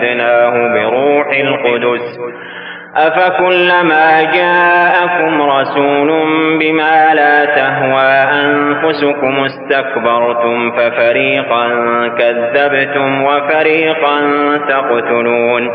بروح القدس أفكلما جاءكم رسول بما لا تهوى أنفسكم استكبرتم ففريقا كذبتم وفريقا تقتلون